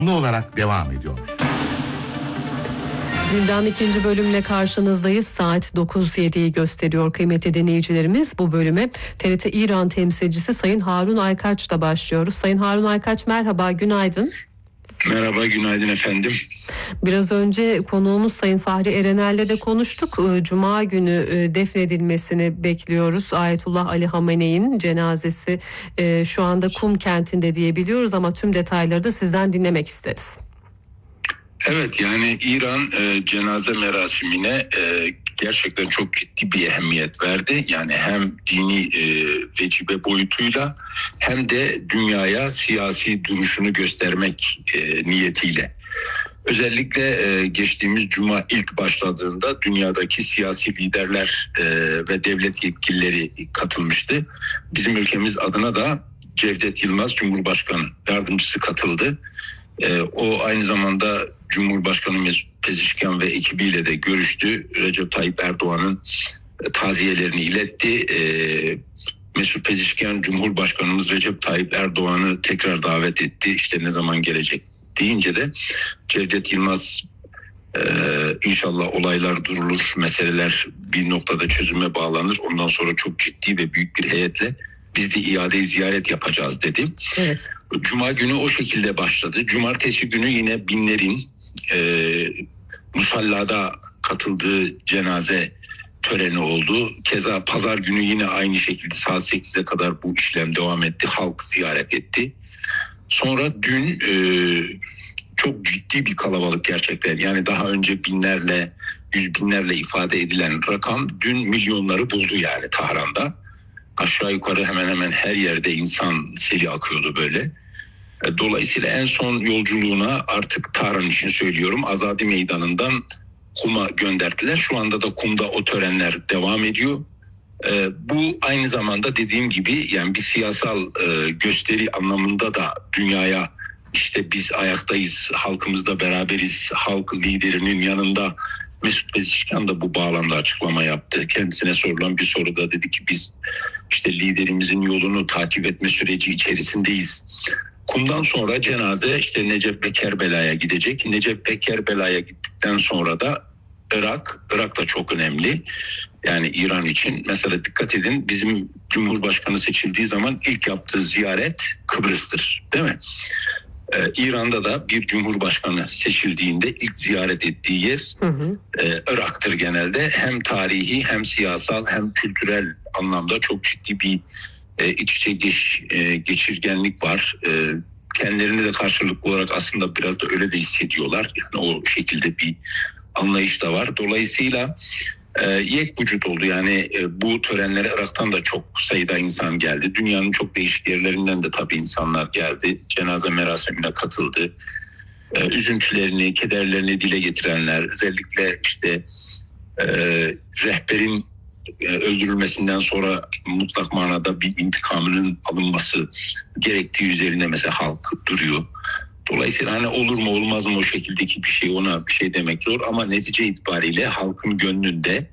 olarak devam ediyor. Gündem ikinci bölümle karşınızdayız. Saat 9.07'yi gösteriyor kıymetli dinleyicilerimiz. Bu bölüme TRT İran temsilcisi Sayın Harun Aykaç'la başlıyoruz. Sayın Harun Aykaç, merhaba, günaydın. Merhaba, günaydın efendim. Biraz önce konuğumuz Sayın Fahri Erener'le de konuştuk. Cuma günü defnedilmesini bekliyoruz. Ayetullah Ali Hamene'in cenazesi şu anda Kum kentinde diye biliyoruz ama tüm detayları da sizden dinlemek isteriz. Evet, yani İran cenaze merasimine gerçekten çok ciddi bir ehemmiyet verdi. Yani hem dini vecibe boyutuyla hem de dünyaya siyasi duruşunu göstermek niyetiyle. Özellikle geçtiğimiz Cuma ilk başladığında dünyadaki siyasi liderler ve devlet yetkilileri katılmıştı. Bizim ülkemiz adına da Cevdet Yılmaz Cumhurbaşkanı Yardımcısı katıldı. O aynı zamanda Cumhurbaşkanı Mesut Pezeshkian ve ekibiyle de görüştü. Recep Tayyip Erdoğan'ın taziyelerini iletti. Mesut Pezeshkian Cumhurbaşkanımız Recep Tayyip Erdoğan'ı tekrar davet etti. İşte ne zaman gelecek deyince de Cevdet Yılmaz inşallah olaylar durulur, meseleler bir noktada çözüme bağlanır. Ondan sonra çok ciddi ve büyük bir heyetle biz de iade-i ziyaret yapacağız dedi. Evet. Cuma günü o şekilde başladı. Cumartesi günü yine binlerin musallada katıldığı cenaze töreni oldu. Keza pazar günü yine aynı şekilde saat 8'e kadar bu işlem devam etti. Halk ziyaret etti. Sonra dün çok ciddi bir kalabalık gerçekten. Yani daha önce binlerle, yüz binlerle ifade edilen rakam dün milyonları buldu yani Tahran'da. Aşağı yukarı hemen hemen her yerde insan seli akıyordu böyle. Dolayısıyla en son yolculuğuna artık Tahran için söylüyorum Azadi Meydanı'ndan Kum'a gönderdiler. Şu anda da Kum'da o törenler devam ediyor. Bu aynı zamanda dediğim gibi yani bir siyasal gösteri anlamında da dünyaya işte biz ayaktayız, halkımızla beraberiz, halk liderinin yanında. Mesut Pezeshkian da bu bağlamda açıklama yaptı. Kendisine sorulan bir soruda dedi ki biz işte liderimizin yolunu takip etme süreci içerisindeyiz. Kum'dan sonra cenaze işte Necef ve Kerbela'ya gidecek. Necef ve Kerbela'ya gittikten sonra da Irak da çok önemli. Yani İran için mesela dikkat edin bizim Cumhurbaşkanı seçildiği zaman ilk yaptığı ziyaret Kıbrıs'tır, değil mi? İran'da da bir cumhurbaşkanı seçildiğinde ilk ziyaret ettiği yer Irak'tır genelde. Hem tarihi hem siyasal hem kültürel anlamda çok ciddi bir iç içe geçirgenlik var. Kendilerini de karşılıklı olarak aslında biraz da öyle de hissediyorlar. Yani o şekilde bir anlayış da var. Dolayısıyla yek vücut oldu. Yani bu törenlere Irak'tan da çok sayıda insan geldi. Dünyanın çok değişik yerlerinden de tabii insanlar geldi. Cenaze merasimine katıldı. Üzüntülerini, kederlerini dile getirenler, özellikle işte rehberin öldürülmesinden sonra mutlak manada bir intikamının alınması gerektiği üzerine mesela halk duruyor. Dolayısıyla hani olur mu olmaz mı o şekildeki bir şey ona bir şey demek zor ama netice itibariyle halkın gönlünde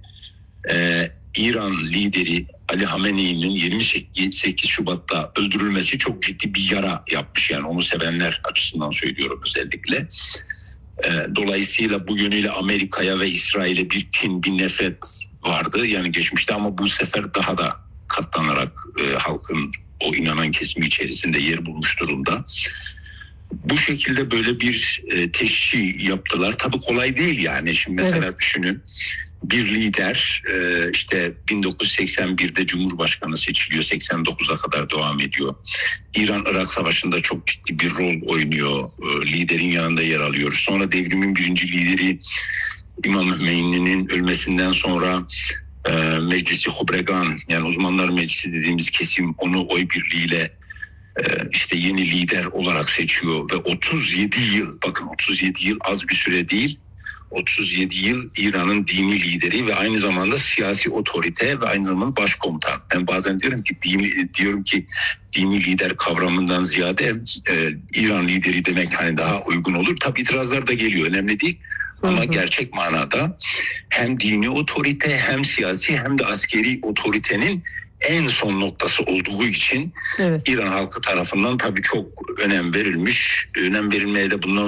İran lideri Ali Hamenei'nin 28 Şubat'ta öldürülmesi çok ciddi bir yara yapmış yani onu sevenler açısından söylüyorum özellikle. Dolayısıyla bu yönüyle Amerika'ya ve İsrail'e bir kin, bir nefret vardı yani geçmişte ama bu sefer daha da katlanarak halkın o inanan kesimi içerisinde yer bulmuş durumda. Bu şekilde böyle bir teşhi yaptılar. Tabii kolay değil yani. Şimdi mesela evet. Düşünün bir lider işte 1981'de Cumhurbaşkanı seçiliyor. 89'a kadar devam ediyor. İran-Irak Savaşı'nda çok ciddi bir rol oynuyor. Liderin yanında yer alıyor. Sonra devrimin birinci lideri İmam Hümeyni'nin ölmesinden sonra Meclisi Hobregan yani uzmanlar meclisi dediğimiz kesim onu oy birliğiyle işte yeni lider olarak seçiyor ve 37 yıl bakın 37 yıl az bir süre değil 37 yıl İran'ın dini lideri ve aynı zamanda siyasi otorite ve aynı zamanda başkomutan. Ben bazen diyorum ki dini lider kavramından ziyade İran lideri demek hani daha uygun olur. Tabii itirazlar da geliyor önemli değil. Ama gerçek manada hem dini otorite hem siyasi hem de askeri otoritenin en son noktası olduğu için Evet. İran halkı tarafından tabii çok önem verilmiş. Önem verilmeye de bundan